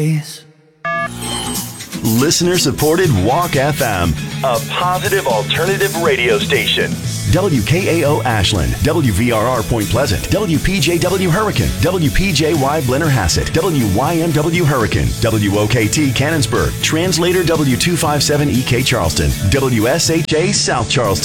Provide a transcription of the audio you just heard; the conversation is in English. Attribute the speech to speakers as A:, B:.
A: Listener supported Walk FM, a positive alternative radio station. WKAO Ashland, WVRR Point Pleasant, WPJW Hurricane, WPJY Blennerhassett, WYMW Hurricane, WOKT Cannonsburg, Translator W257EK Charleston, WSHA South Charleston.